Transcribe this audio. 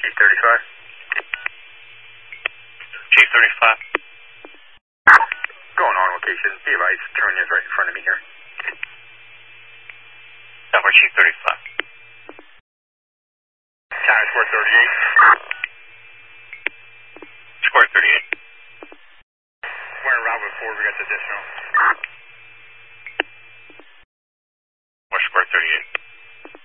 G35. G35. Going on location. Be advised, turn is right in front of me here. Tower G35. Tower Square 38. Square 38. We're in route before we got the additional.